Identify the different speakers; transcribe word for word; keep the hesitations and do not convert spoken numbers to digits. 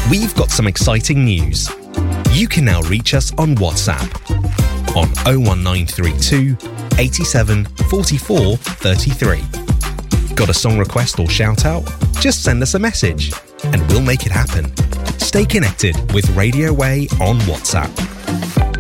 Speaker 1: We've got some exciting news. You can now reach us on WhatsApp on oh one nine three two, eighty-seven, forty-four, thirty-three. Got a song request or shout out? Just send us a message and we'll make it happen. Stay connected with Radio Way on WhatsApp.